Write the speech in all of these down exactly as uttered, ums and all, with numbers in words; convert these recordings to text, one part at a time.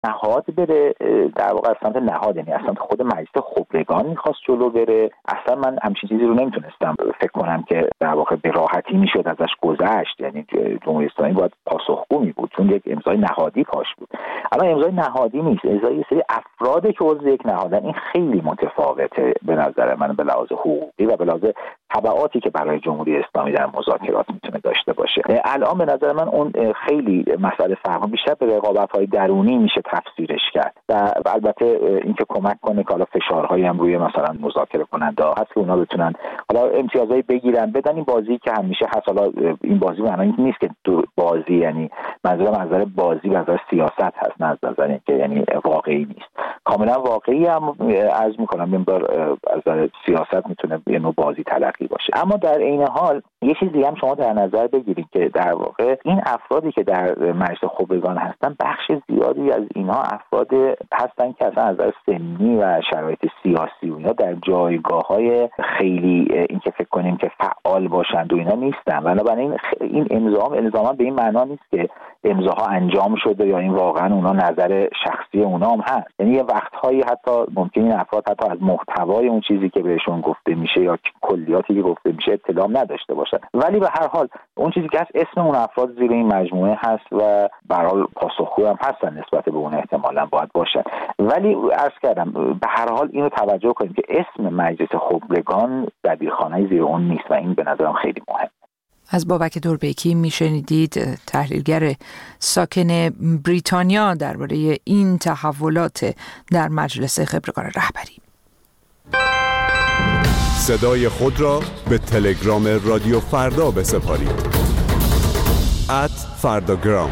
نهاد بره در واقع سمت نهاد، یعنی اصلا خود مجلس خبرگان میخواست جلو بره. اصلا من همچین چیزی رو نمیتونستم فکر کنم که در واقع به راحتی میشد ازش گذشت، یعنی جمهوری اسلامی باید پاسخگو می بود چون یک امضای نهادی کاش بود. اما امضای نهادی نیست، امضای یه سری افرادی که عضو یک نهادن. این خیلی متفاوته به نظر من به لحاظ حقوقی و به لحاظ تبعاتی که برای جمهوری اسلامی در مذاکرات میتونه داشته باشه. الان به نظر من اون خیلی مسئله فرق بیشتر به رقابت‌های درونی میشه تفسیرش کرد و البته اینکه کمک کنه که حالا فشارهایی هم روی مثلا مذاکره کننده هست که اونا بتونن حالا امتیازایی بگیرن بدن. این بازی که همیشه هست، حالا این بازی معنی نیست که بازی، یعنی منظورم از نظر بازی و از نظر سیاست هست، نه از نظر اینکه یعنی واقعی نیست. کاملا واقعی هم عرض میکنم این بار از نظر سیاست میتونه یه نوع بازی تلقی باشه. اما در عین حال یه چیزی هم شما در نظر بگیرید که در واقع این افرادی که در مجلس خبرگان هستن، بخش زیادی از اینها افراد هستن که اصلا از نظر سنی و شرایط سیاسی و اینا در جایگاه‌های خیلی اینکه فکر کنیم که فعال باشند و اینا نیستن. بنابراین این امضا الزاما به این معنا نیست که امضاها انجام شده یا این واقعا اونا نظر شخصی اونا هم هست. یعنی یه وقت‌هایی حتی ممکنه این افراد حتی از محتوای اون چیزی که بهشون گفته میشه یا کلیاتی که گفته میشه اطلاع نداشته باشن، ولی به هر حال اون چیزی که هست اسم اون افراد زیر این مجموعه هست و به هر حال پاسخگو هم هستن نسبت به اون، احتمالاً باید باشن. ولی عرض کردم به هر حال اینو توجه کنیم که اسم مجلس خبرگان دبیرخانه زیر اون نیست و این به نظرم خیلی مهم. از بابک دوربکی میشنیدید، تحلیلگر ساکن بریتانیا، درباره این تحولات در مجلس خبرگان رهبری. صدای خود را به تلگرام رادیو فردا بسپارید. ات فرداگرام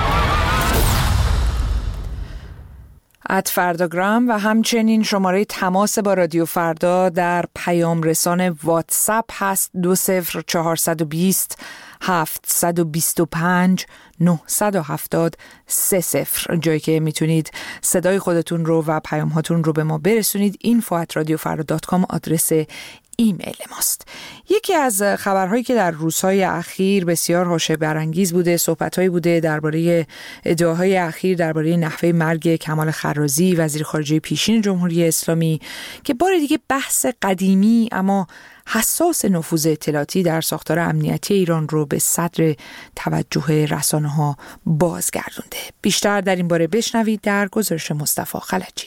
ات فرداگرام و همچنین شماره تماس با رادیو فردا در پیام رسان واتساپ هست دو صفر چهارصد و بیست هفتصد و بیست و پنج نهصد و هفتاد سه صفر، جایی که میتونید صدای خودتون رو و پیام هاتون رو به ما برسونید. اینفو ات رادیو فردا دات کام آدرس ایمیل ماست. یکی از خبرهایی که در روزهای اخیر بسیار حاشیه برانگیز بوده، صحبت‌هایی بوده درباره ادعاهای اخیر درباره نحوه مرگ کمال خرازی، وزیر خارجه پیشین جمهوری اسلامی، که بار دیگه بحث قدیمی اما حساس نفوذ اطلاعاتی در ساختار امنیتی ایران رو به صدر توجه رسانه‌ها بازگردونده. بیشتر در این باره بشنوید در گزارش مصطفی خلجی.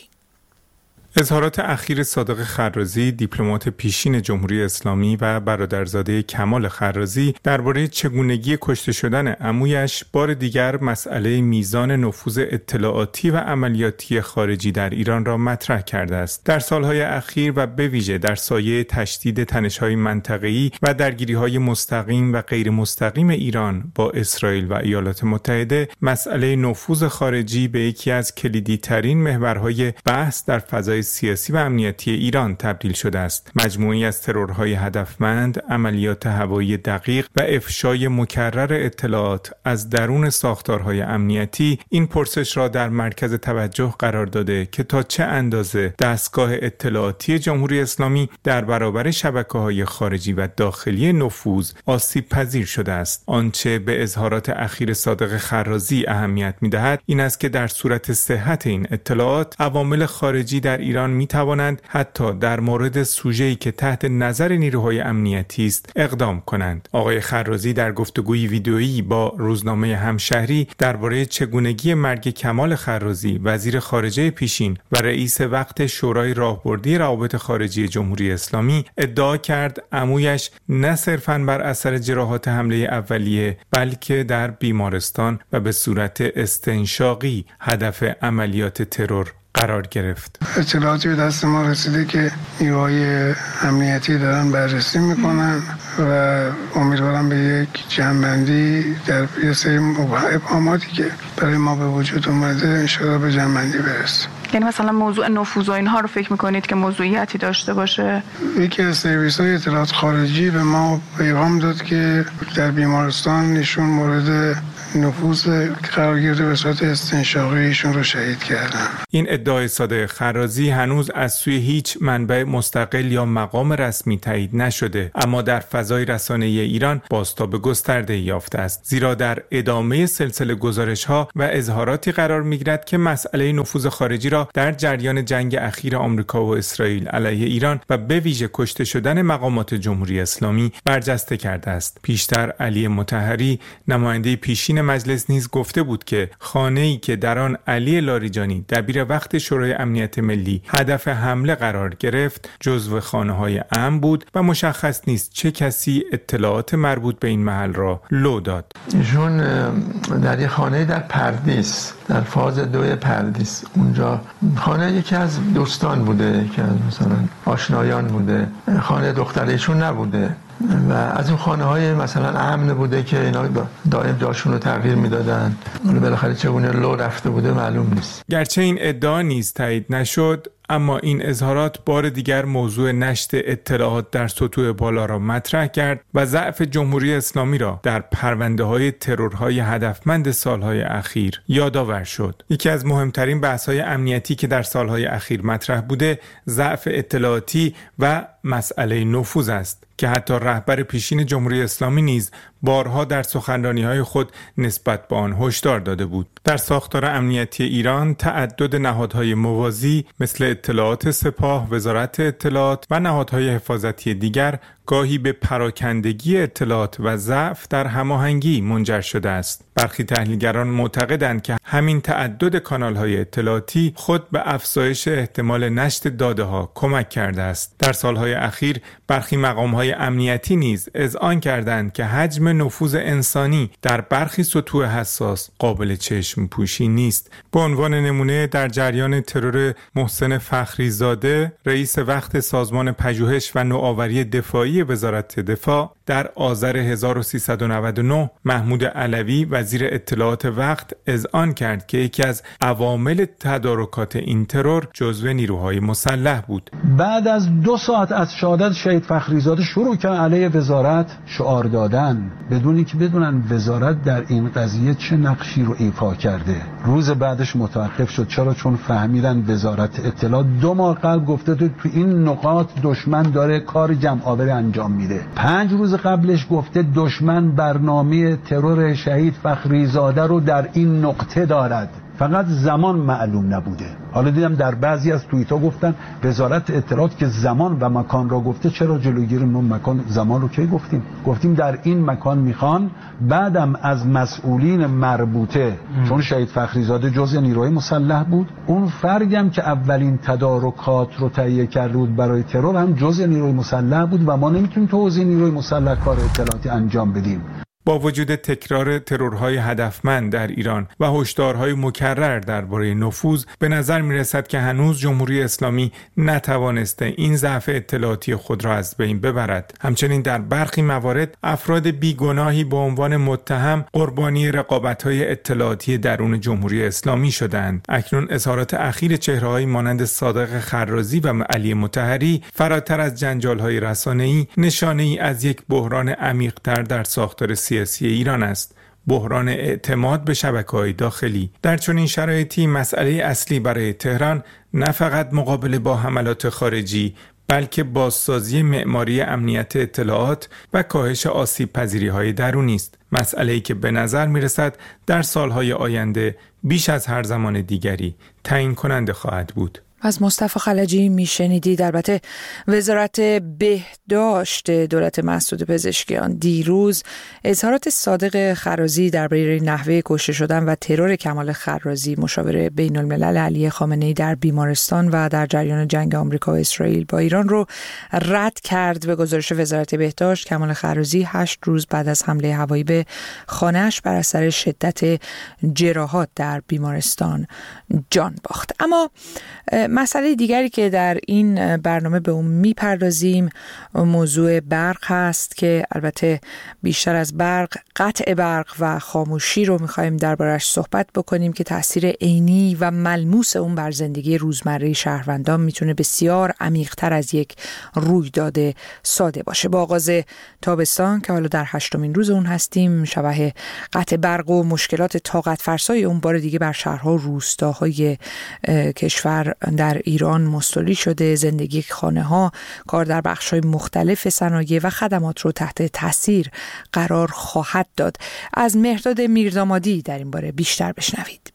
اظهارات اخیر صادق خرازی، دیپلمات پیشین جمهوری اسلامی و برادرزاده کمال خرازی درباره چگونگی کشته شدن عمویش بار دیگر مسئله میزان نفوذ اطلاعاتی و عملیاتی خارجی در ایران را مطرح کرده است. در سالهای اخیر و به ویژه در سایه تشدید تنش‌های منطقه‌ای و درگیری‌های مستقیم و غیر مستقیم ایران با اسرائیل و ایالات متحده، مسئله نفوذ خارجی به یکی از کلیدی‌ترین محورهای بحث در فضای سیاسی و امنیتی ایران تبدیل شده است. مجموعی از ترورهای هدفمند، عملیات هوایی دقیق و افشای مکرر اطلاعات از درون ساختارهای امنیتی این پرسش را در مرکز توجه قرار داده که تا چه اندازه دستگاه اطلاعاتی جمهوری اسلامی در برابر شبکه‌های خارجی و داخلی نفوذ آسیب پذیر شده است. آنچه به اظهارات اخیر صادق خرازی اهمیت می‌دهد این است که در صورت صحت این اطلاعات، عوامل خارجی در ایران می توانند حتی در مورد سوژه‌ای که تحت نظر نیروهای امنیتی است اقدام کنند. آقای خرازی در گفتگوی ویدیویی با روزنامه همشهری درباره چگونگی مرگ کمال خرازی، وزیر خارجه پیشین و رئیس وقت شورای راهبردی روابط خارجی جمهوری اسلامی ادعا کرد عمویش نه صرفاً بر اثر جراحات حمله اولیه بلکه در بیمارستان و به صورت استنشاقی هدف عملیات ترور قرار گرفت. اطلاعاتی به دست ما رسیده که نیروهای امنیتی دارن بررسی میکنن و امیدوارم به یک جمع‌بندی در یه سری ابهاماتی که برای ما به وجود اومده انشاءالله به جمع‌بندی برسیم. یعنی مثلا موضوع نفوذ و اینها رو فکر میکنید که موضوعیتی داشته باشه؟ یکی از سرویس‌های اطلاعات خارجی به ما پیغام داد که در بیمارستان ایشون مورد نفوذ قرار گرفته به صورت استنشاقی ایشون رو شهید کردن. این ادعای صادق خرازی هنوز از سوی هیچ منبع مستقل یا مقام رسمی تایید نشده، اما در فضای رسانه‌ای ایران بازتاب گسترده یافته است، زیرا در ادامه سلسله گزارش‌ها و اظهاراتی قرار می‌گیرد که مسئله نفوذ خارجی را در جریان جنگ اخیر آمریکا و اسرائیل علیه ایران و به ویژه کشته شدن مقامات جمهوری اسلامی برجسته کرده است. پیشتر علی مطهری نماینده پیشین مجلس نیز گفته بود که خانه‌ای که در آن علی لاریجانی دبیر وقت شورای امنیت ملی هدف حمله قرار گرفت جزو خانه‌های امن بود و مشخص نیست چه کسی اطلاعات مربوط به این محل را لو داد. ایشون در یک خانه در پردیس، در فاز دوی پردیس، اونجا خانه یکی از دوستان بوده، یکی از مثلا آشنایان بوده، خانه دخترشون نبوده و از اون خانه های مثلا امن بوده که اینا دائم جاشون رو تغییر میدادن. ولی بالاخره چگونه لو رفته بوده معلوم نیست. گرچه این ادعا نیز تایید نشد، اما این اظهارات بار دیگر موضوع نشت اطلاعات در سطوح بالا را مطرح کرد و ضعف جمهوری اسلامی را در پرونده‌های ترورهای هدفمند سالهای اخیر یادآور شد. یکی از مهمترین بحث‌های امنیتی که در سالهای اخیر مطرح بوده، ضعف اطلاعاتی و مسئله نفوذ است که حتی رهبر پیشین جمهوری اسلامی نیز بارها در سخنرانی‌های خود نسبت به آن هشدار داده بود. در ساختار امنیتی ایران تعدد نهادهای موازی مثل اطلاعات سپاه، وزارت اطلاعات و نهادهای حفاظتی دیگر گاهی به پراکندگی اطلاعات و ضعف در هماهنگی منجر شده است. برخی تحلیلگران معتقدند که همین تعدد کانال‌های اطلاعاتی خود به افزایش احتمال نشت داده‌ها کمک کرده است. در سالهای اخیر برخی مقام‌های امنیتی نیز اذعان کردند که حجم نفوذ انسانی در برخی سطوح حساس قابل چشم پوشی نیست. به عنوان نمونه در جریان ترور محسن فخریزاده، رئیس وقت سازمان پژوهش و نوآوری دفاعی وزارت دفاع، در آذر هزار و سیصد و نود و نه محمود علوی وزیر اطلاعات وقت اذعان کرد که یکی از عوامل تدارکات این ترور جزو نیروهای مسلح بود. بعد از دو ساعت از شهادت شهید فخریزاده شروع کرد علیه وزارت شعار دادن بدون اینکه بدونن وزارت در این قضیه چه نقشی رو ایفا کرده. روز بعدش متوقف شد. چرا؟ چون فهمیدن وزارت اطلاعات دو ماه قبل گفته تو این نقاط دشمن داره کار جمع آوری انجام میده. پنج روز قبلش گفته دشمن برنامه ترور شهید فخریزاده رو در این نقطه دارد، فقط زمان معلوم نبوده. حالا دیدم در بعضی از توییت‌ها گفتن وزارت اطلاعات که زمان و مکان را گفته، چرا جلوگیری اون مکان زمان رو کی گفتیم؟ گفتیم در این مکان میخوان. بعدم از مسئولین مربوطه ام. چون شهید فخریزاده جزء نیروی مسلح بود، اون فرگم که اولین تدارکات رو تهیه کرده بود برای ترور هم جزء نیروی مسلح بود و ما نمیتونیم تو حوزه نیروی مسلح کار اطلاعاتی انجام بدیم. با وجود تکرار ترورهای هدفمند در ایران و هشدارهای مکرر درباره نفوذ، به نظر می‌رسد که هنوز جمهوری اسلامی نتوانسته این ضعف اطلاعاتی خود را از بین ببرد. همچنین در برخی موارد افراد بیگناهی به عنوان متهم قربانی رقابت‌های اطلاعاتی درون جمهوری اسلامی شدند. اکنون اظهارات اخیر چهره‌هایی مانند صادق خرازی و علی مطهری فراتر از جنجال‌های رسانه‌ای نشانه‌ای از یک بحران عمیق‌تر در ساختار سیاسی سیاسی ایران است، بحران اعتماد به شبکه‌های داخلی. در چنین شرایطی مسئله اصلی برای تهران نه فقط مقابله با حملات خارجی، بلکه بازسازی معماری امنیت اطلاعات و کاهش آسیب پذیری‌های درونی است. مسئله‌ای که به نظر می‌رسد در سال‌های آینده بیش از هر زمان دیگری تعیین کننده خواهد بود. از مصطفی خلجی میشنیدید. البته وزارت بهداشت دولت مسعود پزشکیان دیروز اظهارات صادق خرازی درباره نحوه کشته شدن و ترور کمال خرازی مشاور بین الملل علی خامنه‌ای در بیمارستان و در جریان جنگ آمریکا و اسرائیل با ایران رو رد کرد. به گزارش وزارت بهداشت، کمال خرازی هشت روز بعد از حمله هوایی به خانه‌اش بر اثر شدت جراحات در بیمارستان جان باخت. اما مسئله دیگری که در این برنامه به اون میپردازیم موضوع برق هست که البته بیشتر از برق، قطع برق و خاموشی رو میخوایم دربارش صحبت بکنیم که تأثیر عینی و ملموس اون بر زندگی روزمره شهروندان میتونه بسیار عمیق‌تر از یک رویداد ساده باشه. با آغاز تابستان که حالا در هشتمین روز اون هستیم، شبح قطع برق و مشکلات طاقت فرسای اون بار دیگه بر شهرها و روستاهای کشور در ایران مستولی شده. زندگی خانه‌ها، کار در بخش‌های مختلف صنایع و خدمات رو تحت تاثیر قرار خواهد داد. از مهرداد میردامادی در این باره بیشتر بشنوید.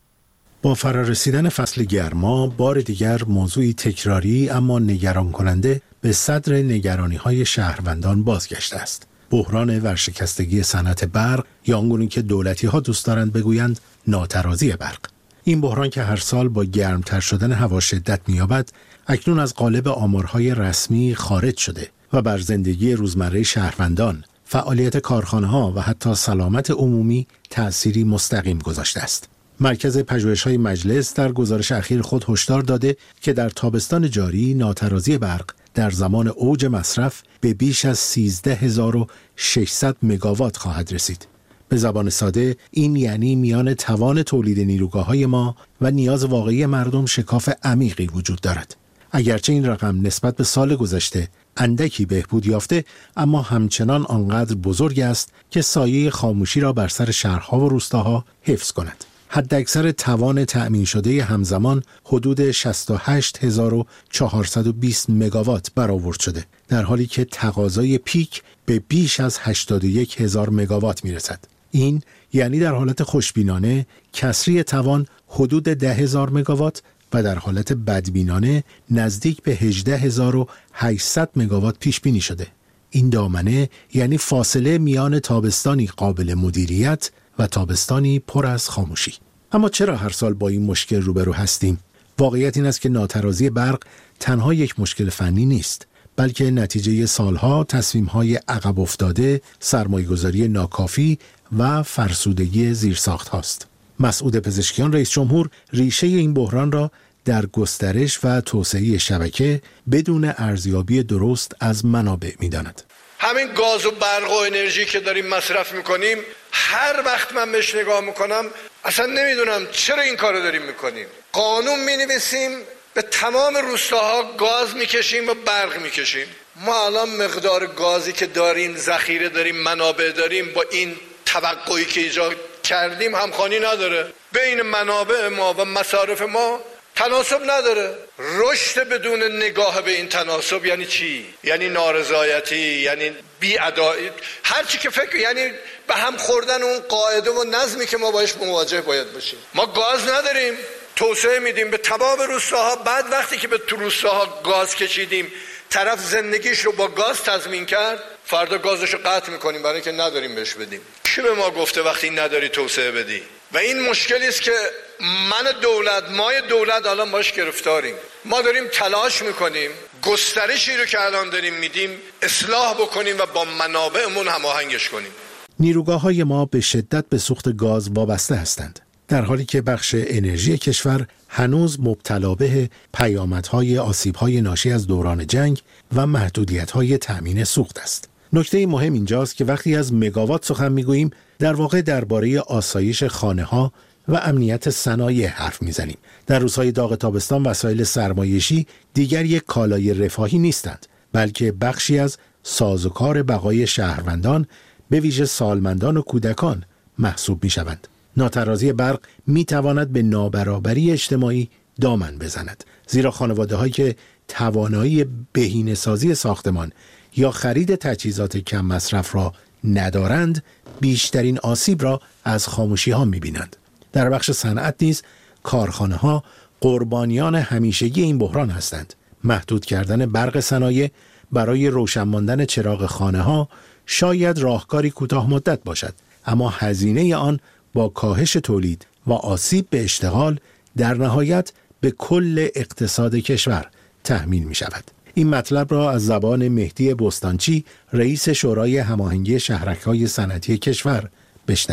با فرارسیدن فصل گرما بار دیگر موضوعی تکراری اما نگران کننده به صدر نگرانی‌های شهروندان بازگشته است. بحران ورشکستگی صنعت برق یا آنگونه که دولتی‌ها دوست دارند بگویند ناترازی برق. این بحران که هر سال با گرمتر شدن هوا شدت می‌یابد، اکنون از قالب آمارهای رسمی خارج شده و بر زندگی روزمره شهروندان، فعالیت کارخانه‌ها و حتی سلامت عمومی تأثیری مستقیم گذاشته است. مرکز پژوهش‌های مجلس در گزارش اخیر خود هشدار داده که در تابستان جاری ناترازی برق در زمان اوج مصرف به بیش از سیزده هزار و ششصد مگاوات خواهد رسید. به زبان ساده این یعنی میان توان تولید نیروگاه‌های ما و نیاز واقعی مردم شکاف عمیقی وجود دارد. اگرچه این رقم نسبت به سال گذشته اندکی بهبود یافته، اما همچنان آنقدر بزرگ است که سایه خاموشی را بر سر شهرها و روستاها حفظ کند. حداکثر توان تأمین شده همزمان حدود شصت و هشت هزار و چهارصد و بیست مگاوات برآورد شده، در حالی که تقاضای پیک به بیش از هشتاد و یک هزار مگاوات میرسد. این یعنی در حالت خوشبینانه کسری توان حدود ده هزار مگاوات و در حالت بدبینانه نزدیک به هجده هزار و هشتصد مگاوات پیش بینی شده. این دامنه یعنی فاصله میان تابستانی قابل مدیریت و تابستانی پر از خاموشی. اما چرا هر سال با این مشکل روبرو هستیم؟ واقعیت این است که ناترازی برق تنها یک مشکل فنی نیست، بلکه نتیجه سالها تصمیم‌های عقب افتاده، سرمایه‌گذاری ناکافی و فرسودگی زیرساخت هاست. مسعود پزشکیان رئیس جمهور ریشه این بحران را در گسترش و توسعه شبکه بدون ارزیابی درست از منابع می‌داند. همین گاز و برق و انرژی که داریم مصرف میکنیم، هر وقت من بهش نگاه میکنم اصلا نمیدونم چرا این کارو داریم میکنیم. قانون مینویسیم به تمام روستاها گاز میکشیم و برق میکشیم. ما الان مقدار گازی که داریم، ذخیره داریم، منابع داریم، با این توقعی که ایجاد کردیم همخوانی نداره. بین منابع ما و مصارف ما تناسب نداره. رشد بدون نگاه به این تناسب یعنی چی؟ یعنی نارضایتی، یعنی بی‌عدالتی، هر چی که فکر، یعنی به هم خوردن اون قاعده و نظمی که ما باش مواجه باید باشیم. ما گاز نداریم، توسعه میدیم به تمام روستاها. بعد وقتی که به تو روستاها گاز کشیدیم، طرف زندگیش رو با گاز تضمین کرد، فردا گازش رو قطع میکنیم برای که نداریم بهش بدیم. کی به ما گفته وقتی نداری توسعه بدی؟ و این مشکلی است که من دولت، ما دولت الان باش گرفتاریم. ما داریم تلاش میکنیم گسترشی رو که الان داریم میدیم اصلاح بکنیم و با منابعمون هماهنگش کنیم. نیروگاه‌های ما به شدت به سوخت گاز وابسته هستند، در حالی که بخش انرژی کشور هنوز مبتلا به پیامدهای آسیب‌های ناشی از دوران جنگ و محدودیت‌های تأمین سوخت است. نکته مهم اینجاست که وقتی از مگاوات سخن می‌گوییم، در واقع درباره آسایش خانه‌ها و امنیت صنایع حرف می‌زنیم. در روزهای داغ تابستان وسایل سرمایشی دیگر یک کالای رفاهی نیستند، بلکه بخشی از سازوکار بقای شهروندان، به ویژه سالمندان و کودکان محسوب می‌شوند. ناترازی برق می‌تواند به نابرابری اجتماعی دامن بزند، زیرا خانواده‌هایی که توانایی بهینه‌سازی ساختمان یا خرید تجهیزات کم مصرف را ندارند، بیشترین آسیب را از خاموشی‌ها می‌بینند. در بخش صنعت نیز کارخانه‌ها قربانیان همیشگی این بحران هستند. محدود کردن برق صنایع برای روشن ماندن چراغ خانه‌ها شاید راهکاری کوتاه مدت باشد، اما هزینه آن با کاهش تولید و آسیب به اشتغال در نهایت به کل اقتصاد کشور تحمیل می شود. این مطلب را از زبان مهدی بستانچی، رئیس شورای هماهنگی شهرک‌های صنعتی کشور، بشنویم.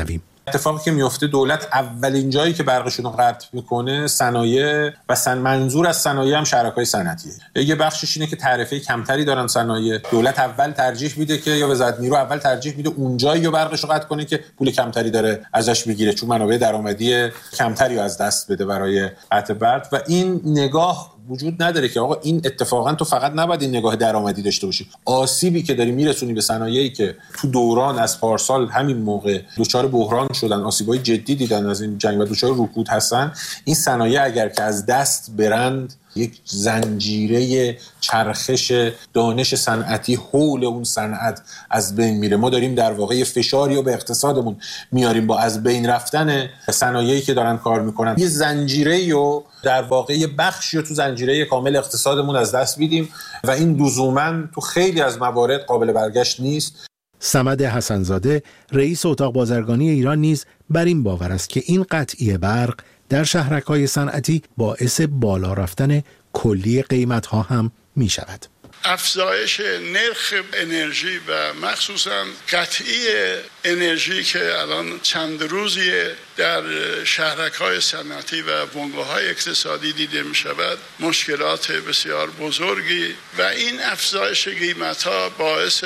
اتفاقی که میفته دولت اولین جایی که برقشون رو قطع میکنه صنایع و سن منظور از صنایع هم شرکای صنعتیه. یه بخشش اینه که تعرفه کمتری دارن صنایع، دولت اول ترجیح میده که یا وزارت نیرو اول ترجیح میده اونجایی رو برقش رو قطع کنه که پول کمتری داره ازش میگیره، چون منابع درآمدی کمتری از دست بده برای قطع برق. و این نگاه وجود نداره که آقا این اتفاقا تو فقط نباید این نگاه درآمدی داشته باشی. آسیبی که داری میرسونی به صنایعی که تو دوران از پارسال همین موقع دچار بحران شدن، آسیبای جدی دیدن از این جنگ و دچار رکود هستن، این صنایع اگر که از دست برند یک زنجیره چرخش دانش صنعتی حول اون صنعت از بین میره. ما داریم در واقع فشاری رو به اقتصادمون میاریم با از بین رفتن صنایعی که دارن کار میکنن. یه زنجیره رو در واقع یه بخشی رو تو زنجیره کامل اقتصادمون از دست میدیم و این لزوماً تو خیلی از موارد قابل برگشت نیست. صمد حسن‌زاده رئیس اتاق بازرگانی ایران نیز بر این باور است که این قطعی برق در شهرک‌های صنعتی باعث بالا رفتن کلی قیمت‌ها هم می‌شود. افزایش نرخ انرژی و مخصوصا قطعی انرژی که الان چند روزیه در شهرک‌های صنعتی و بنگاه‌های اقتصادی دیده می‌شود مشکلات بسیار بزرگی و این افزایش قیمت‌ها باعث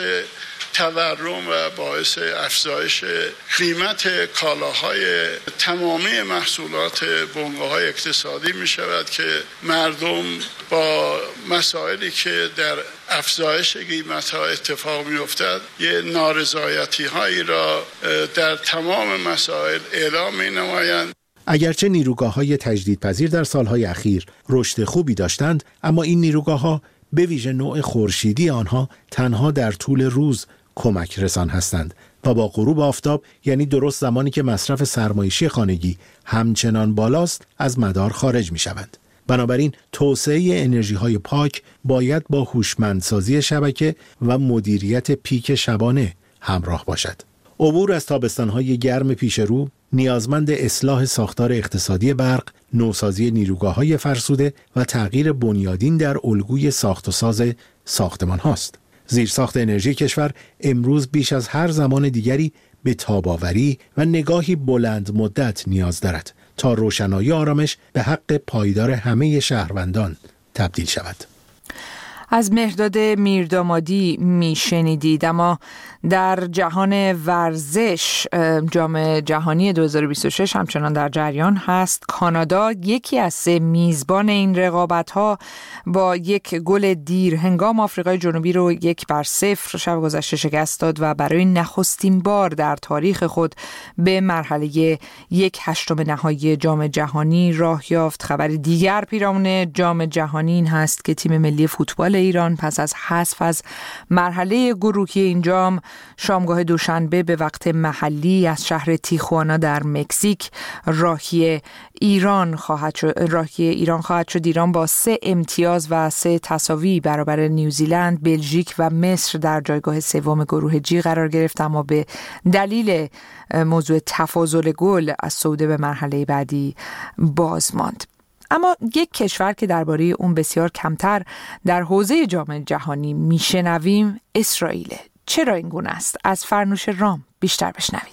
تورم و باعث افزایش قیمت کالاهای تمامی محصولات بنگاه‌های اقتصادی می شود که مردم با مسائلی که در افزایش قیمت‌ها اتفاق می افتد یه نارضایتی هایی را در تمام مسائل اعلام می نمایند. اگرچه نیروگاه‌های تجدیدپذیر در سالهای اخیر رشد خوبی داشتند، اما این نیروگاه‌ها به ویژه نوع خورشیدی آنها تنها در طول روز کمک رسان هستند و با غروب آفتاب، یعنی درست زمانی که مصرف سرمایشی خانگی همچنان بالاست، از مدار خارج می شوند. بنابراین توسعه انرژی‌های پاک باید با هوشمندسازی شبکه و مدیریت پیک شبانه همراه باشد. عبور از تابستان‌های گرم پیش رو نیازمند اصلاح ساختار اقتصادی برق، نوسازی نیروگاه‌های فرسوده و تغییر بنیادین در الگوی ساخت و ساز ساختمان هاست. زیرساخت انرژی کشور امروز بیش از هر زمان دیگری به تاب‌آوری و نگاهی بلند مدت نیاز دارد تا روشنایی آرامش به حق پایدار همه شهروندان تبدیل شود. از مهرداد میردامادی میشنیدید. اما در جهان ورزش، جام جهانی دو هزار و بیست و شش همچنان در جریان هست. کانادا یکی از سه میزبان این رقابت‌ها با یک گل دیر هنگام آفریقای جنوبی رو یک بر صفر شب گذشته شکست داد و برای نخستین بار در تاریخ خود به مرحله یک هشتم نهایی جام جهانی راه یافت. خبر دیگر پیرامون جام جهانی این هست که تیم ملی فوتبال ایران پس از حذف از مرحله گروهی این جام شامگاه دوشنبه به وقت محلی از شهر تیخوانا در مکزیک راهی ایران خواهد شد. راهی ایران خواهد شد. ایران با سه امتیاز و سه تساوی برابر نیوزیلند، بلژیک و مصر در جایگاه سوم گروه جی قرار گرفت، اما به دلیل موضوع تفاضل گل از صعود به مرحله بعدی باز ماند. اما یک کشور که درباره اون بسیار کمتر در حوزه جام جهانی میشنویم اسرائیل. چرا این گونه است؟ از فرنوش رام بیشتر بشنوید.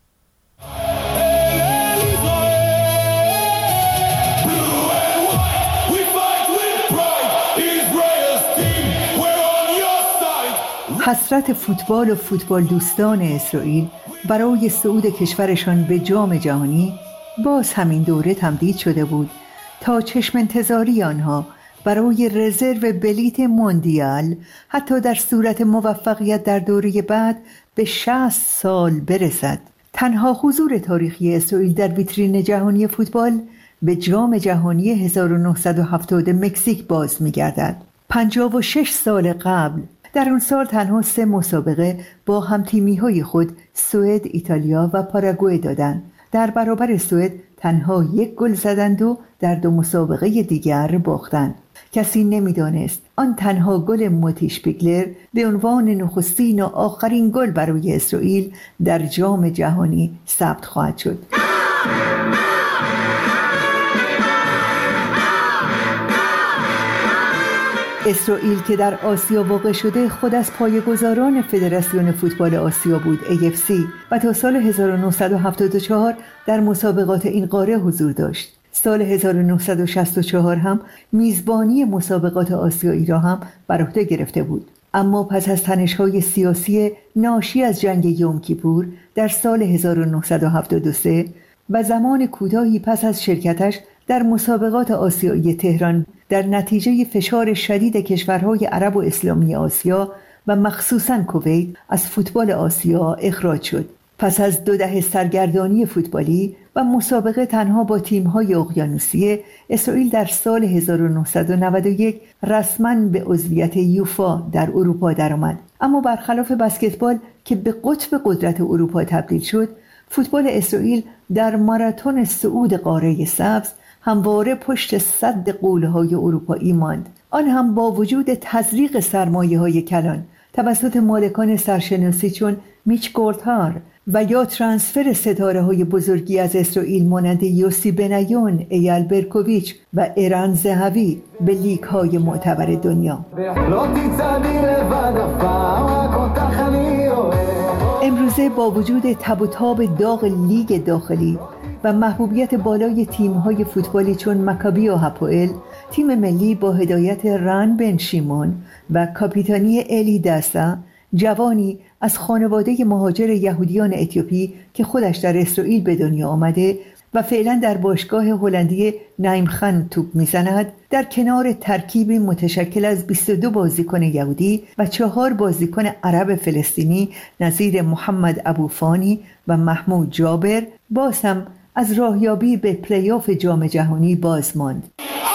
حسرت فوتبال و فوتبال دوستان اسرائیل برای صعود کشورشان به جام جهانی باز همین دوره تمدید شده بود تا چشم انتظاری آنها برای رزرو بلیت موندیال حتی در صورت موفقیت در دوره بعد به شصت سال برسد. تنها حضور تاریخی اسرائیل در ویترین جهانی فوتبال به جام جهانی هزار و نهصد و هفتاد مکزیک باز می‌گردد. پنجاه و شش سال قبل در اون سال تنها سه مسابقه با همتیمی‌های خود سوئد، ایتالیا و پاراگوئه دادند. در برابر سوئد تنها یک گل زدند و در دو مسابقه دیگر باختند. کسی نمی‌دانست آن تنها گل موتی شپیگلر به عنوان نخستین و آخرین گل برای اسرائیل در جام جهانی ثبت خواهد شد. اسرائیل که در آسیا واقع شده خود از پایه‌گذاران فدراسیون فوتبال آسیا بود ای اف سی و تا سال هزار و نهصد و هفتاد و چهار در مسابقات این قاره حضور داشت. سال هزار و نهصد و شصت و چهار هم میزبانی مسابقات آسیایی را هم بر عهده گرفته بود. اما پس از تنش‌های سیاسی ناشی از جنگ یوم کیپور در سال هزار و نهصد و هفتاد و سه و زمان کوتاهی پس از شرکتش در مسابقات آسیایی تهران در نتیجه فشار شدید کشورهای عرب و اسلامی آسیا و مخصوصاً کویت از فوتبال آسیا اخراج شد. پس از دو دهه سرگردانی فوتبالی و مسابقه تنها با تیم‌های اقیانوسیه، اسرائیل در سال هزار و نهصد و نود و یک رسماً به عضویت یوفا در اروپا درآمد. اما برخلاف بسکتبال که به قطب قدرت اروپا تبدیل شد، فوتبال اسرائیل در ماراتون صعود قاره سبز همواره پشت سد قوله‌های اروپایی ماند، آن هم با وجود تزریق سرمایه‌های کلان توسط مالکان سرشناسی چون میچ گوردهار و یا ترانسفر ستاره‌های بزرگی از اسرائیل مانند یوسی بنیون، ایال برکوویچ و ایران زهوی به لیگ‌های معتبر دنیا. امروزه با وجود تب و تاب داغ لیگ داخلی و محبوبیت بالای تیم‌های فوتبالی چون مکابی و هاپوئل، تیم ملی با هدایت ران بن شیمون و کاپیتانی الی داسا، جوانی از خانواده مهاجر یهودیان اتیوپی که خودش در اسرائیل به دنیا آمده و فعلا در باشگاه هلندی نایمخان توپ میزند، در کنار ترکیبی متشکل از بیست و دو بازیکن یهودی و چهار بازیکن عرب فلسطینی نظیر محمد ابوفانی و محمود جابر باز هم از راهیابی به پلی آف جام جهانی باز ماند.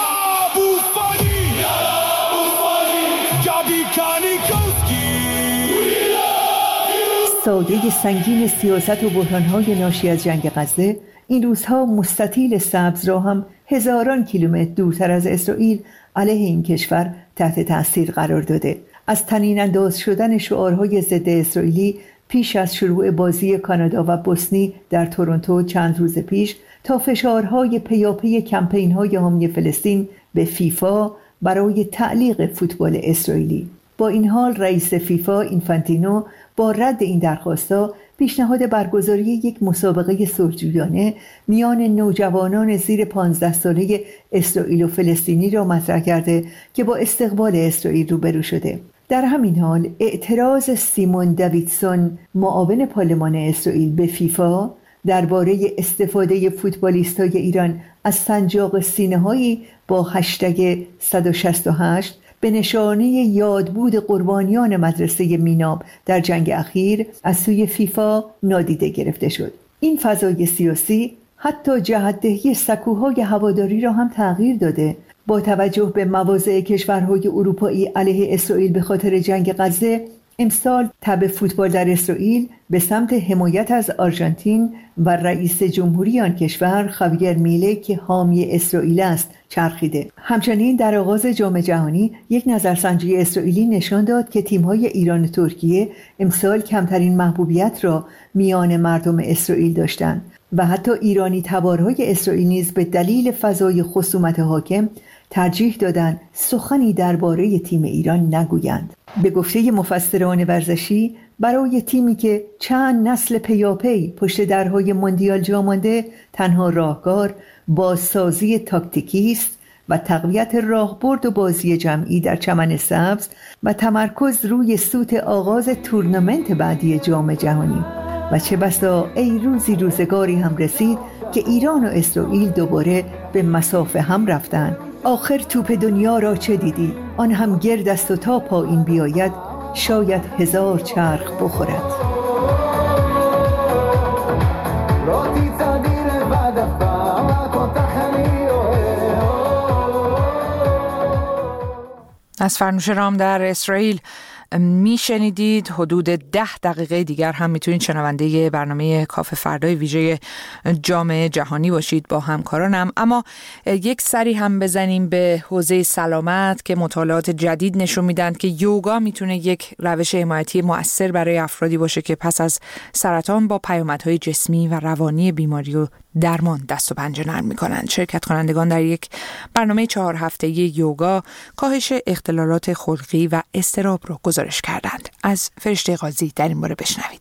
سایه سنگین سیاست و بحران‌های ناشی از جنگ غزه این روزها مستطیل سبز را هم هزاران کیلومتر دورتر از اسرائیل علیه این کشور تحت تأثیر قرار داده. از طنین انداز شدن شعارهای ضد اسرائیلی پیش از شروع بازی کانادا و بوسنی در تورنتو چند روز پیش تا فشارهای پیاپی کمپین‌های حامی فلسطین به فیفا برای تعلیق فوتبال اسرائیلی. با این حال رئیس فیفا اینفانتینو با رد این درخواست‌ها پیشنهاد برگزاری یک مسابقه صلح‌جویانه میان نوجوانان زیر پانزده ساله اسرائیل و فلسطینی را مطرح کرده که با استقبال اسرائیل روبرو شده. در همین حال اعتراض سیمون دویدسون معاون پارلمان اسرائیل به فیفا درباره استفاده فوتبالیست‌های ایران از سنجاق سینه‌هایی با هشتگ صد و شصت و هشت به نشانه یادبود قربانیان مدرسه میناب در جنگ اخیر از سوی فیفا نادیده گرفته شد. این فضای سیاسی حتی جهت‌دهی سکوهای هواداری را هم تغییر داده. با توجه به مواضع کشورهای اروپایی علیه اسرائیل به خاطر جنگ غزه، امسال تب فوتبال در اسرائیل به سمت حمایت از آرژانتین و رئیس جمهوری آن کشور خاویر میله که حامی اسرائیل است چرخیده. همچنین در آغاز جام جهانی یک نظرسنجی اسرائیلی نشان داد که تیم‌های ایران و ترکیه امسال کمترین محبوبیت را میان مردم اسرائیل داشتند و حتی ایرانی تبارهای اسرائیل نیز به دلیل فضای خصومت حاکم ترجیح دادند سخنی درباره تیم ایران نگویند. به گفته مفسران ورزشی، برای تیمی که چند نسل پیاپی پشت درهای موندیال جا مانده، تنها راهکار بازسازی تاکتیکی است و تقویت راهبرد و بازی جمعی در چمن سبز و تمرکز روی سوت آغاز تورنمنت بعدی جام جهانی. و چه بسا ای روزی روزگاری هم رسید که ایران و اسرائیل دوباره به مسافه هم رفتند. آخر توپ دنیا را چه دیدی؟ آن هم گرد است و تا پایین بیاید شاید هزار چرخ بخورد. از فرنوش رام در اسرائیل. میشنیدید. حدود ده دقیقه دیگر هم میتونید شنونده برنامه کافه فردای ویژه جام جهانی باشید با همکارانم. اما یک سری هم بزنیم به حوزه سلامت که مطالعات جدید نشون میدن که یوگا میتونه یک روش حمایتی مؤثر برای افرادی باشه که پس از سرطان با پیامدهای جسمی و روانی بیماری و درمان دست و پنجه نرم میکنن. شرکت کنندگان در یک برنامه چهار هفته‌ای یوگا کاهش اختلالات خلقی و اضطراب رو گزارش کردند. از فرشته قاضی در این باره بشنوید.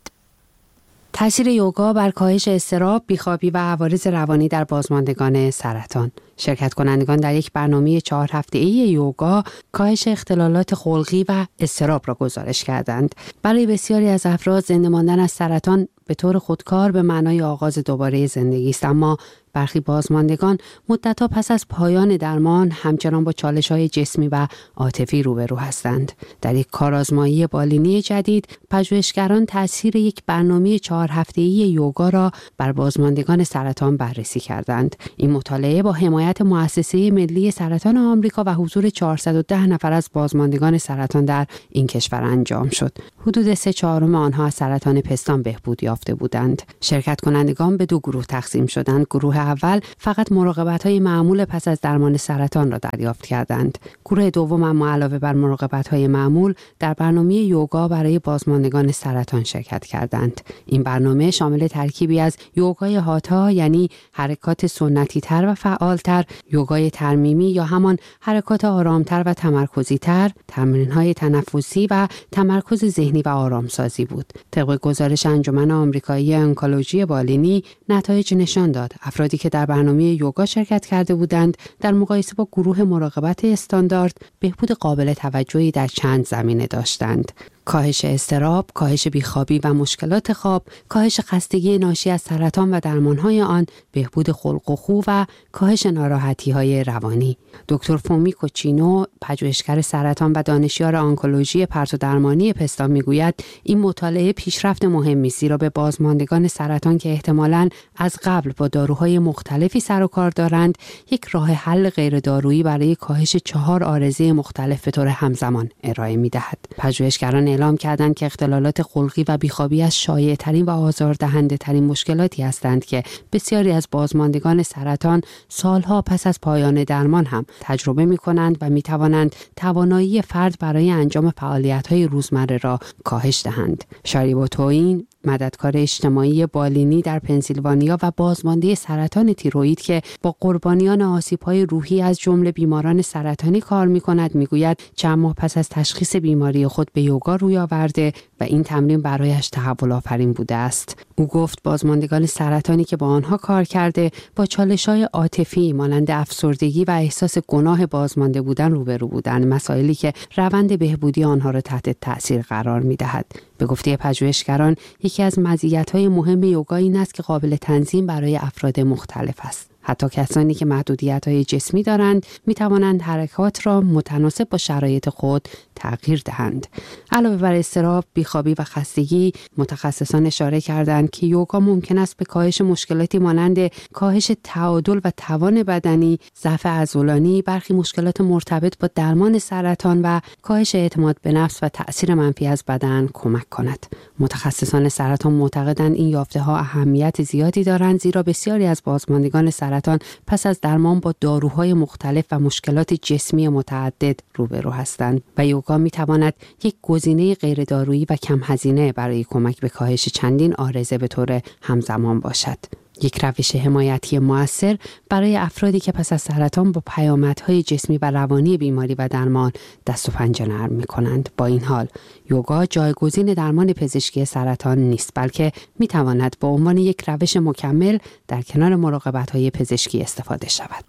تاثیر یوگا بر کاهش اضطراب، بیخوابی و عوارض روانی در بازماندگان سرطان. شرکت کنندگان در یک برنامه چهار هفته‌ای یوگا کاهش اختلالات خلقی و اضطراب را گزارش کردند. برای بسیاری از افراد زنده ماندن از سرطان به طور خودکار به معنای آغاز دوباره زندگی است، اما برخی بازماندگان مدت‌ها پس از پایان درمان همچنان با چالش‌های جسمی و عاطفی روبرو هستند. در یک کارآزمایی بالینی جدید، پژوهشگران تأثیر یک برنامه چهار هفته‌ای یوگا را بر بازماندگان سرطان بررسی کردند. این مطالعه با حمایت مؤسسه ملی سرطان آمریکا و حضور چهارصد و ده نفر از بازماندگان سرطان در این کشور انجام شد. حدود سه چهارم آنها از سرطان پستان بهبود یافته بودند. شرکت کنندگان به دو گروه تقسیم شدند. گروه اول فقط مراقبت‌های معمول پس از درمان سرطان را دریافت کردند. گروه دوم اما علاوه بر مراقبت‌های معمول در برنامه یوگا برای بازماندگان سرطان شرکت کردند. این برنامه شامل ترکیبی از یوگای هاتا، یعنی حرکات سنتی‌تر و فعالتر، یوگای ترمیمی یا همان حرکات آرامتر و تمرکزی‌تر، تمرین‌های تنفسی و تمرکز ذهنی و آرامسازی بود. طبق گزارش انجمن آمریکایی انکولوژی بالینی، نتایج نشان داد افرادی که در برنامه یوگا شرکت کرده بودند در مقایسه با گروه مراقبت استاندارد بهبود قابل توجهی در چند زمینه داشتند: کاهش اضطراب، کاهش بیخوابی و مشکلات خواب، کاهش خستگی ناشی از سرطان و درمانهای آن، بهبود خلق و خو و کاهش ناراحتی‌های روانی. دکتر فومیکو چینو، پژوهشگر سرطان و دانشیار آنکولوژی پرت و درمانی پستان میگوید این مطالعه پیشرفت مهمی است، زیرا به بازماندگان سرطان که احتمالاً از قبل با داروهای مختلفی سر و کار دارند، یک راه حل غیر دارویی برای کاهش چهار عارضه مختلف به طور همزمان ارائه می‌دهد. پژوهشگران اعلام کردند که اختلالات خلقی و بیخوابی از شایع‌ترین و آزاردهنده‌ترین مشکلاتی هستند که بسیاری از بازماندگان سرطان سالها پس از پایان درمان هم تجربه می‌کنند و می‌توانند توانایی فرد برای انجام فعالیت‌های روزمره را کاهش دهند. شاریبو توین، مددکار اجتماعی بالینی در پنسیلوانیا و بازمانده سرطان تیروئید که با قربانیان آسیب‌های روحی از جمله بیماران سرطانی کار می‌کند، می‌گوید چند ماه پس از تشخیص بیماری خود به یوگا روی آورده و این تمرین برایش تحول آفرین بوده است. او گفت بازماندگان سرطانی که با آنها کار کرده با چالش‌های عاطفی مانند افسردگی و احساس گناه بازمانده بودن روبرو بودند، مسائلی که روند بهبودی آنها را تحت تأثیر قرار می‌دهد. به گفته پژوهشگران، یکی از مزیت‌های مهم یوگا این است که قابل تنظیم برای افراد مختلف است. حتی کسانی که محدودیت‌های جسمی دارند می توانند حرکات را متناسب با شرایط خود تغییر دهند. علاوه بر اضطراب، بیخوابی و خستگی، متخصصان اشاره کردند که یوگا ممکن است به کاهش مشکلاتی مانند کاهش تعادل و توان بدنی، ضعف عضلانی، برخی مشکلات مرتبط با درمان سرطان و کاهش اعتماد به نفس و تأثیر منفی از بدن کمک کند. متخصصان سرطان معتقدند این یافته‌ها اهمیت زیادی دارند، زیرا بسیاری از بازماندگان سرطان پس از درمان با داروهای مختلف و مشکلات جسمی متعدد روبرو هستند و یوگا می‌تواند یک گزینه غیر دارویی و کم هزینه برای کمک به کاهش چندین عارضه به طور همزمان باشد. یک روش حمایتی مؤثر برای افرادی که پس از سرطان با پیامدهای جسمی و روانی بیماری و درمان دست و پنجه نرم می‌کنند. با این حال، یوگا جایگزین درمان پزشکی سرطان نیست، بلکه می‌تواند به عنوان یک روش مکمل در کنار مراقبت‌های پزشکی استفاده شود.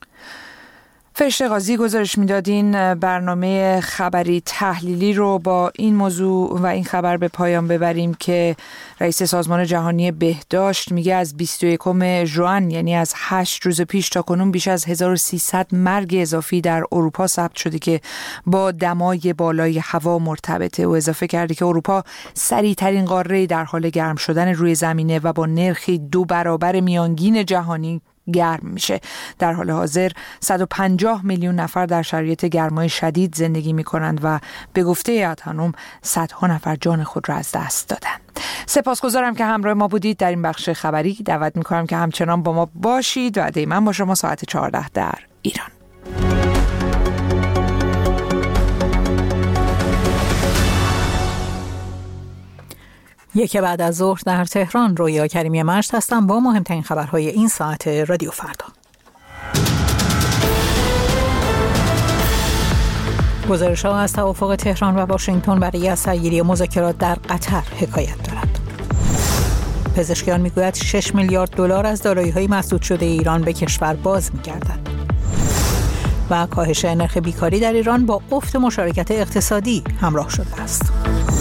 فرشته قاضی گزارش میدادین. برنامه خبری تحلیلی رو با این موضوع و این خبر به پایان ببریم که رئیس سازمان جهانی بهداشت میگه از بیست و یکم ژوئن، یعنی از هشت روز پیش تا کنون، بیش از هزار و سیصد مرگ اضافی در اروپا ثبت شده که با دمای بالای هوا مرتبطه. و اضافه کرده که اروپا سریع‌ترین قاره در حال گرم شدن روی زمینه و با نرخی دو برابر میانگین جهانی گرم میشه. در حال حاضر صد و پنجاه میلیون نفر در شرایط گرمای شدید زندگی میکنند و به گفته ادهانوم صدها نفر جان خود را از دست دادن. سپاسگزارم که همراه ما بودید در این بخش خبری. دعوت میکنم که همچنان با ما باشید. وعده من با شما ساعت چهارده در ایران. یک بعد از ظهر در تهران، رویا کریمی مشت هستم با مهمترین خبرهای این ساعت رادیو فردا. گزارش‌ها از توافق تهران و واشنگتن برای از سرگیری مذاکرات در قطر حکایت دارد. پزشکیان میگوید شش میلیارد دلار از دارایی‌های مسدود شده ایران به کشور باز می‌گردد. و کاهش نرخ بیکاری در ایران با افت مشارکت اقتصادی همراه شده است.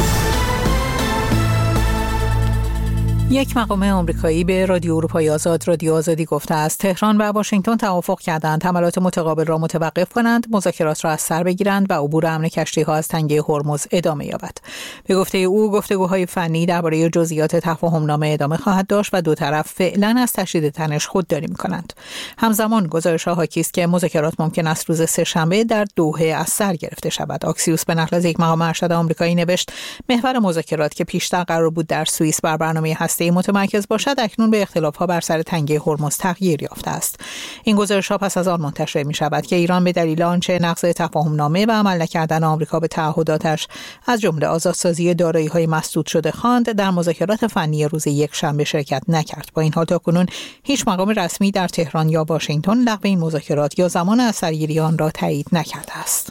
یک مقام آمریکایی به رادیو اروپای آزاد رادیو آزادی گفته است تهران و واشنگتن توافق کردند حملات متقابل را متوقف کنند، مذاکرات را از سر بگیرند و عبور امن کشتی‌ها از تنگه هرمز ادامه یابد. به گفته او گفتگوهای فنی درباره جزئیات تفاهم‌نامه ادامه خواهد داشت و دو طرف فعلا از تشدید تنش خودداری می‌کنند. همزمان گزارش‌ها حاکی است که مذاکرات ممکن است روز سه‌شنبه در دوحه از سر گرفته شود. اکسیوس به نقل از یک مقام ارشد آمریکایی نوشت محور مذاکرات که پیشتر قرار بود در سوئیس بر برنامه متمرکز باشد اکنون به اختلاف‌ها بر سر تنگه هرمز تغییر یافته است. این گزارش‌ها پس از آن منتشر می‌شود که ایران به دلیل آنچه نقض تفاهم‌نامه و عمل نکردن آمریکا به تعهداتش از جمله آزادسازی دارایی‌های مسدود شده خواند در مذاکرات فنی روز یکشنبه شرکت نکرد. با این حال تاکنون هیچ مقام رسمی در تهران یا واشنگتن لغو این مذاکرات یا زمان از سرگیری آن را تایید نکرده است.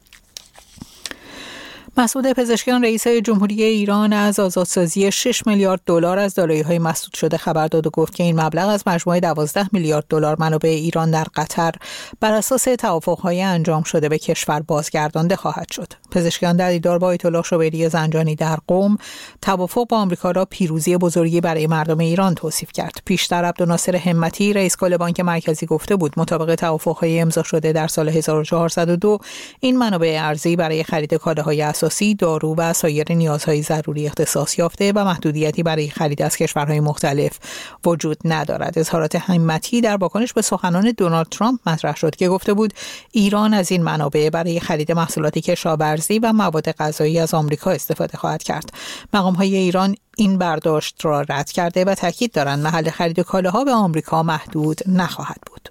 مسعود پزشکیان رئیس جمهوری ایران از آزادسازی شش میلیارد دلار از دارایی‌های مسدود شده خبر داد و گفت که این مبلغ از مجموع دوازده میلیارد دلار منابع ایران در قطر بر اساس توافق‌های انجام شده به کشور بازگردانده خواهد شد. پزشکیان در دیدار با آیت الله شوبری زنجانی در قم توافق با آمریکا را پیروزی بزرگی برای مردم ایران توصیف کرد. پیشتر عبدالناصر همتی رئیس کل بانک مرکزی گفته بود مطابق توافق‌های امضا شده در سال هزار و چهارصد و دو این منابع ارزی برای خرید کالاهای اساسی، دارو و سایر نیازهای ضروری اختصاص یافته و محدودیتی برای خرید از کشورهای مختلف وجود ندارد. اظهارات همتی در واکنش به سخنان دونالد ترامپ مطرح شد که گفته بود ایران از این منابع برای خرید محصولات کشاورزی و مواد غذایی از آمریکا استفاده خواهد کرد. مقام‌های ایران این برداشت را رد کرده و تاکید دارند محل خرید کالاها به آمریکا محدود نخواهد بود.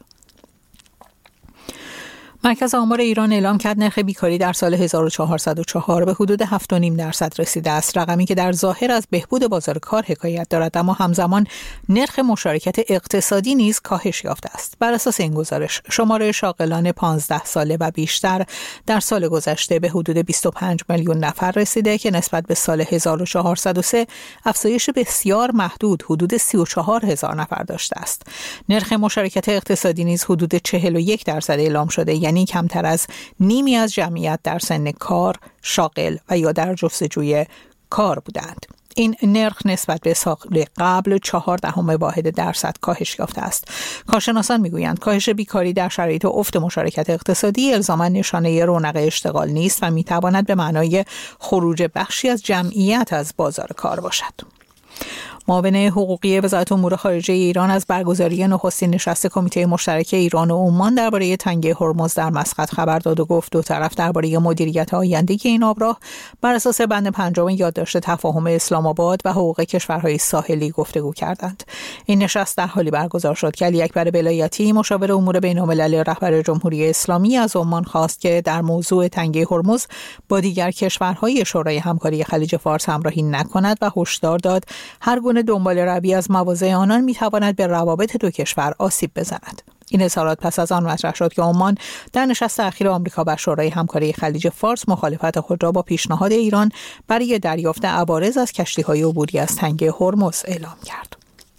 مرکز آمار ایران اعلام کرد نرخ بیکاری در سال هزار و چهارصد و چهار به حدود هفت و نیم درصد رسیده است، رقمی که در ظاهر از بهبود بازار کار حکایت دارد، اما همزمان نرخ مشارکت اقتصادی نیز کاهش یافته است. بر اساس این گزارش شماره شاغلان پانزده ساله و بیشتر در سال گذشته به حدود بیست و پنج میلیون نفر رسیده که نسبت به سال هزار و چهارصد و سه افزایش بسیار محدود حدود سی و چهار هزار نفر داشته است. نرخ مشارکت اقتصادی نیز حدود چهل و یک درصد اعلام شده، یعنی کمتر از نیمی از جمعیت در سن کار، شاغل و یا در جستجوی کار بودند. این نرخ نسبت به سال قبل چهار دهم واحد درصد کاهش یافته است. کارشناسان میگویند کاهش بیکاری در شرایط افت مشارکت اقتصادی الزاما نشانه رونق اشتغال نیست و میتواند به معنای خروج بخشی از جمعیت از بازار کار باشد. معاون حقوقی وزارت امور خارجه ایران از برگزاری نخستین نشست کمیته مشترک ایران و عمان درباره تنگه هرمز در مسقط خبر داد و گفت دو طرف درباره مدیریت آینده این آبراه بر اساس بند پنجم یادداشت تفاهم اسلام آباد و حقوق کشورهای ساحلی گفتگو کردند. این نشست در حالی برگزار شد که علی اکبر بلایتی مشاور امور بین‌المللی رهبر جمهوری اسلامی از عمان خواست که در موضوع تنگه هرمز با دیگر کشورهای شورای همکاری خلیج فارس همراهی نکند و هشدار داد هر گونه دنبال روی از مواضع آنان میتواند به روابط دو کشور آسیب بزند. این اظهارات پس از آن مطرح شد که عمان در نشست اخیر آمریکا بر شورای همکاری خلیج فارس مخالفت خود را با پیشنهاد ایران برای دریافت عوارض از کشتی‌های عبوری از تنگه هرمز اعلام کرد.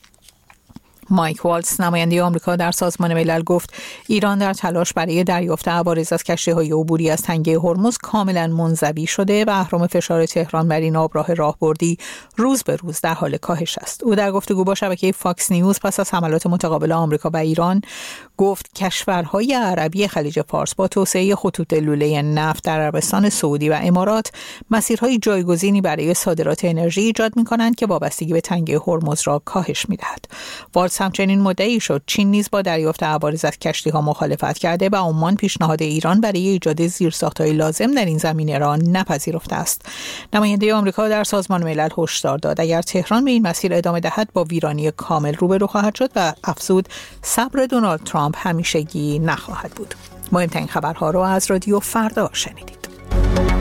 مایک والتز نماینده آمریکا در سازمان ملل گفت ایران در تلاش برای دریافت عوارض از کشتی‌های عبوری از تنگه هرمز کاملا منزوی شده و اهرم فشار تهران بر این آبراه راهبردی روز به روز در حال کاهش است. او در گفتگو با شبکه فاکس نیوز پس از حملات متقابل آمریکا و ایران گفت کشورهای عربی خلیج فارس با توسعه خطوط لوله نفت در عربستان سعودی و امارات مسیرهای جایگزینی برای صادرات انرژی ایجاد می‌کنند که وابستگی به تنگه هرمز را کاهش می‌دهد. والتز همچنین مدعی شد چین نیز با دریافت عوارض از کشتی‌ها مخالفت کرده و عمان پیشنهاد ایران برای ایجاد زیرساخت‌های لازم در این زمینه را نپذیرفته است. نماینده آمریکا در سازمان ملل هشدار داد اگر تهران به این مسیر ادامه دهد با ویرانی کامل روبرو خواهد شد و افزود صبر دونالد ترامپ همیشگی نخواهد بود. مهمترین خبرها را از رادیو فردا شنیدید.